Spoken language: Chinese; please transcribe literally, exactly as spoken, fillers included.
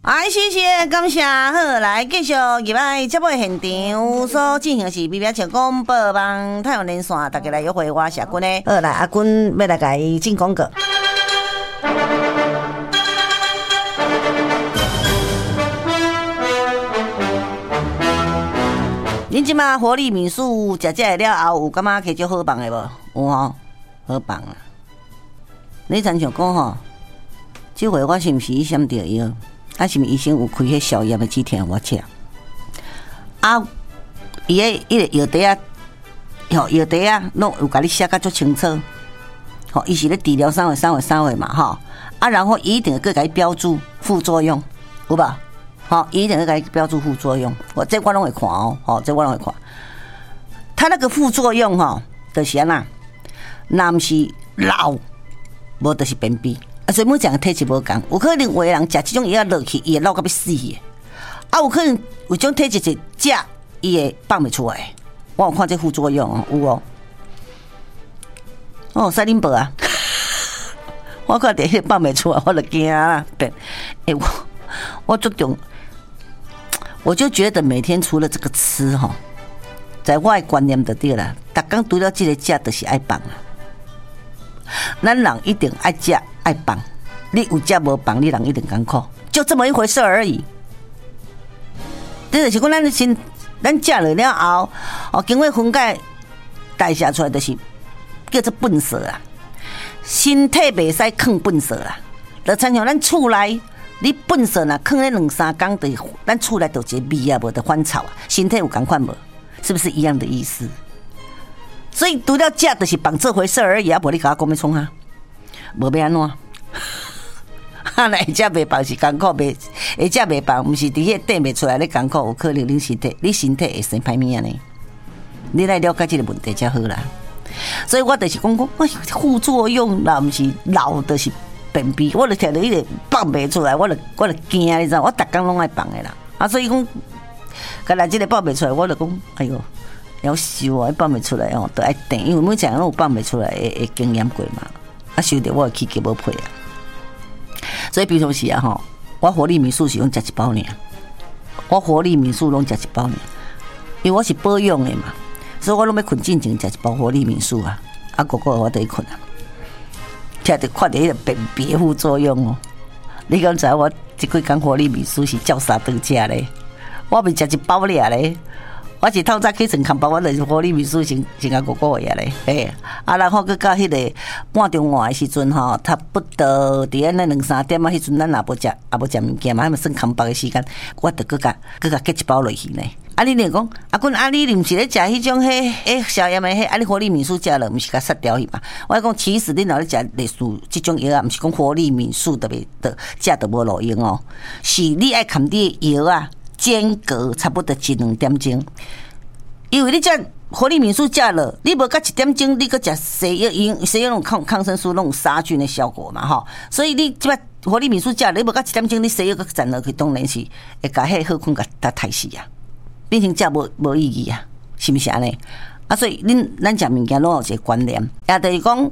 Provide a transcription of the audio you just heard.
哎，谢谢，感谢，好，来继续入来节目现场所进行的是 B B 成功播放太阳连线，大家来约会我是阿君的。好，来阿君要来甲伊进广告。恁即马活力民宿食食了后，有感觉摕足好棒的无？有吼，好棒啊！你曾想讲吼，即回我是毋是伊闪着药？啊，是毋是医生有开迄消炎的止痛我吃？啊，伊迄伊个药袋啊，吼药袋啊，拢有甲你写甲足清楚。吼，伊是咧治疗啥货啥货啥货嘛，吼啊，然后伊一定会甲伊标注副作用，有吧？好，一定会给标注副作用。我这我拢会看哦，好，这我拢会看。它那个副作用哈，就是安那，若毋是老，无就是便秘。啊，所以每讲的体质无共，有可能有个人食这种药落去，伊会老到要死去。啊，有可能有种体质是食，伊会放袂出来。我有看这副作用哦，有哦。哦，塞林宝啊，我看第一放袂出来，我就惊啦。对，哎、欸、我我注重。我就觉得每天除了这个吃哈，在我的观念就对了，逐工除了这个食，就是爱放啊。咱人一定爱食爱放，你有食无放，你人一定艰苦，就这么一回事而已。这就是讲咱的身，咱食了了后，哦，经过分解代谢出来，就是叫做粪扫啊。身体袂使囥粪扫啦，就亲像咱厝内。你粪扫呐，放咧两三工，就咱厝内就一个味啊，无得翻臭啊，身体有共款无？是不是一样的意思？所以除了食，就是放这回事而已啊，无你甲我讲要创啊，无要安怎？啊，来食袂放是艰苦，袂会食袂放，毋是伫迄顶袂出来咧艰苦，有可能恁身体，你身体会生歹物啊呢？你来了解这个问题才好啦。所以我就是讲讲，哎，副作用啦，毋是老的是。便秘，我就听到伊个放袂出来，我就我就惊，你知道？我逐工拢爱放的啦，啊，所以讲，干来这个放袂出来，我就讲，哎哟，夭寿啊，放袂出来哦，都爱等，因为每只人拢有放袂出来的的经验过嘛，啊，受着我气急无配啊。所以比如是啊吼，我活力民宿是用食一包尔，我活力民宿拢食一包尔，因为我是保养的嘛，所以我拢要困进前食一包活力民宿啊，啊，哥哥我得困啊。听着看到迄个便秘副作用哦，你敢知我这几工活力民宿是照三顿食咧？我未食一包尔咧，我是透早起床空包，我就是活力民宿先先甲五个月咧，嘿，啊，然后佮到迄个半中午的时阵吼，差不多伫安尼两三点啊，迄阵咱也无食，也无食物件嘛，还没算空包的时间，我着佮甲佮甲结一包落去呢。啊，你嚟讲，啊，阮啊，你毋是咧食迄种迄迄消炎的迄，啊，你活力民宿食了，毋是甲杀掉去嘛？我讲，其实你若咧食类似即种药啊，毋是讲活力民宿特别的食着无路用哦，是你爱含你的药啊，间隔差不多一两点钟，因为你食活力民宿食了，你无到一点钟，你搁食西药，因西药拢抗抗生素拢有杀菌的效果嘛，吼，所以你即摆活力民宿食了，你无到一点钟，你西药搁站落去，当然是会甲迄好困甲搭刣死啊。变成食无无意义啊，是毋是安尼？啊，所以恁咱食物件拢有一个观念，也就是讲，